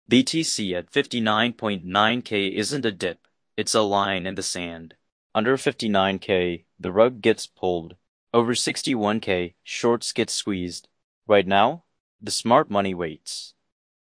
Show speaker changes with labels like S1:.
S1: BTC at 59.9K isn't a dip, it's a line in the sand. Under 59K, the rug gets pulled. Over 61K, shorts get squeezed. Right now, the smart money waits.